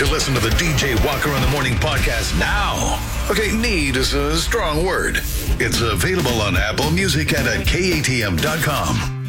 to listen to the DJ Walker on the Morning podcast now. Okay, need is a strong word. It's available on Apple Music and at KATM.com.